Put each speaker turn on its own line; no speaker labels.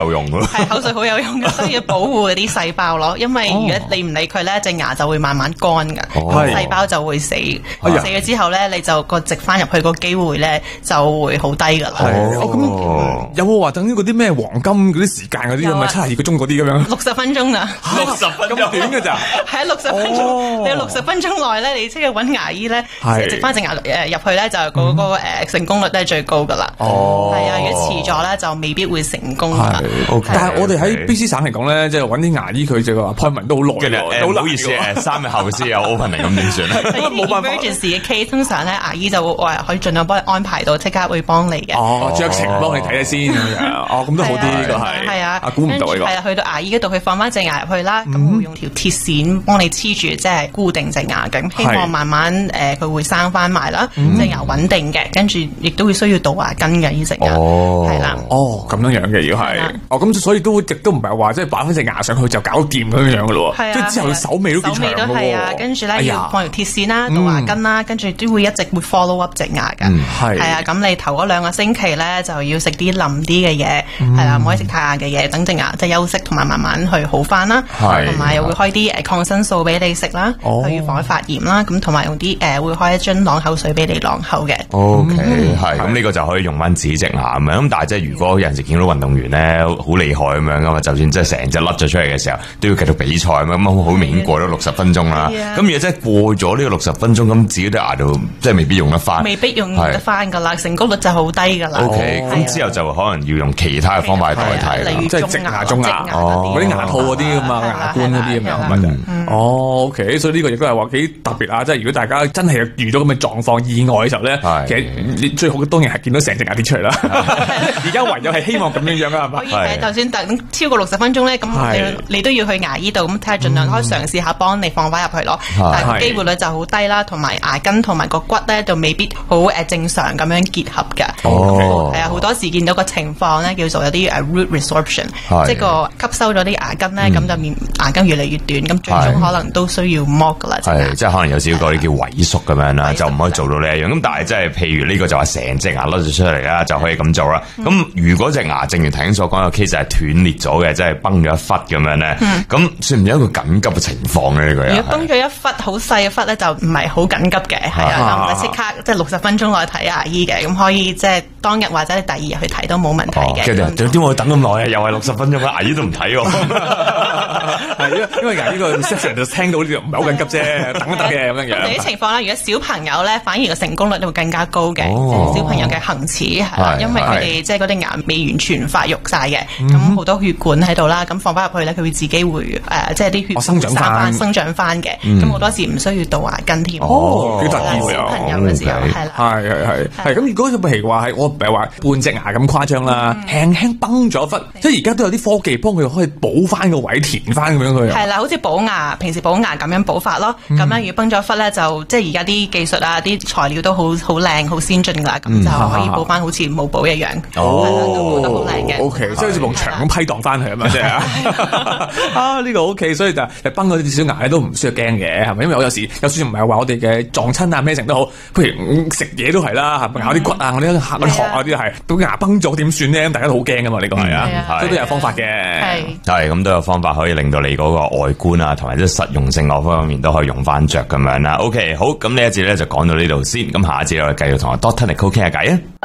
有用咯，
係口水好有用嘅，所以要保護嗰啲細胞咯。因為如果你唔理佢咧，隻牙就會慢慢乾噶，細胞就會死。死咗之後咧，你就個植翻入去個機會咧就會好低噶啦。
咁有冇話等於嗰啲咩黃金嗰啲時間嗰啲咁啊？72個鐘嗰啲咁樣
？60分鐘啊
，60分鐘
咁短㗎咋？
係啊，60分鐘。你60分鐘內咧，你即刻揾牙醫咧，植翻隻牙入去咧，就嗰個成功率都係最高噶啦。係啊，如果遲咗咧，就未必會成功噶啦。
但係我哋喺 BC 省嚟講咧，即係揾啲牙醫佢就話 appointment 都好耐嘅，
唔好意思3日後先有 opening 咁點算咧？
冇辦法。emergency 嘅 case 通常咧，牙醫就會可以盡量幫你安排到，即刻會幫你嘅。
酌情幫你睇下先咁樣。咁都好啲呢個係。
係啊，
估唔到呢個。
係啊，去到牙醫嗰度，佢放翻隻牙入去啦，咁會用條鐵線幫你黐住，即係固定隻牙咁。希望慢慢佢會生翻埋啦，隻牙穩定嘅，跟住亦都會需要杜牙根嘅呢隻牙。係啦。
咁樣樣嘅要係。咁所以亦都唔係話即係擺翻隻牙上去就搞掂咁樣樣噶咯。即係之後手尾都幾長嘅喎。手尾都係啊，跟住咧要放條鐵線啦，杜牙根啦，跟住都會一直會 follow up 隻牙㗎。係啊，咁你頭嗰2個星期咧就要食啲腍啲嘅嘢，係啦，唔可以食太硬嘅嘢，等隻牙即係休息同埋慢慢去好翻啦。同埋又會開啲抗生素俾你食啦，去預防發炎啦。咁同埋用啲會開一樽朗口水俾你朗口嘅。
OK， 係咁呢個就可以用翻紙隻牙咁樣。咁但係即係如果有陣時見到運動員咧好厲害咁樣噶嘛，就算即係成隻甩咗出嚟嘅時候，都要繼續比賽咁好明顯過咗60分鐘啦。咁如果真係過咗呢個60分鐘，咁自己啲牙度即係未必用得翻，
未必用得翻噶啦，成功率就好低噶啦。
OK，咁之後就可能要用其他嘅方法去代替，
例如
即係植牙、種牙嗰啲牙套嗰啲咁啊，牙冠嗰啲咁樣。OK，所以呢個亦都係話幾特別啊！即係如果大家真係遇到咁嘅狀況意外嘅時候咧，其實你最好當然係見到成隻牙跌出嚟啦。而家唯有係希望咁樣樣啊，係嘛？
可以就算等超過60分鐘咧，咁你都要去牙醫度咁睇下，盡量可以嘗試下幫你放翻入去咯。但係機會率就好低啦，同埋牙根同埋個骨咧就未必好正常咁樣結合㗎。係啊，好多時見到個情況咧叫做有啲root resorption，即係個吸收咗啲牙根咧，咁就牙根越嚟越短，咁最終可能都需要剝㗎啦。
係，即係可能有少少嗰啲叫萎縮咁樣啦，就唔可以做到呢一樣。咁但係即係譬如呢個就話成隻牙甩咗出嚟啦，就可以咁做啦。咁如果隻牙正如頭先所講嘅 case 係斷裂咗嘅，即係崩咗一忽咁樣咧，咁算唔算一個緊急嘅情況咧？呢個
如果崩咗一忽好細嘅忽咧，就唔係好緊急嘅，係啊，就唔使即刻即係60分鐘內睇牙醫嘅，咁可以即係當日或者你第2日去睇都冇問題嘅。
點解我等咁耐啊？又係60分鐘啦，牙醫都唔睇喎。
係因為牙醫個 reception 就聽到呢度唔係好緊急啫，等一等嘅咁樣樣。
有啲情況啦，如果小朋友咧，反而個成功率都會更加高嘅。小朋友嘅恆齒係啦，因為佢哋即係嗰啲牙未完全發育晒嘅，咁好多血管喺度啦，咁放翻入去咧，佢會自己會即係啲血
生
長翻嘅，咁好多時唔需要杜牙根添。
幾得意喎！
小朋友嘅時候係啦，
係咁。如果譬如話係我唔係話半隻牙咁誇張啦，輕輕崩咗忽，即係而家都有啲科技幫佢可以補翻個位，填翻咁樣佢。
係啦，好似補牙，平時補牙咁樣補法咯。咁樣如果崩咗忽咧，就即係而家啲技術啊，啲材料都好靚、好先進㗎啦，咁就可以補翻好似冇補一樣。都補得好靚嘅。
OK，即係好似埲牆咁批盪翻去啊嘛，即係呢個 OK，所以就崩嗰啲小牙咧都唔需要驚嘅，係咪？因為我有時就算唔係話我哋嘅撞親啊咩成都好，譬如食嘢都係啦，係咪咬啲骨啊、我啲殼啊啲係，到牙崩咗點算咧？大家都好驚噶嘛，呢個係啊，都有方法嘅。
係咁都有方法可以令到你嗰個外觀啊，同埋啲實用性嗰方面都可以用翻着咁樣啦。OK， 好，咁呢一節咧就講到呢度先，咁下一節我哋繼續同阿 Dr. Nicole 傾下偈啊。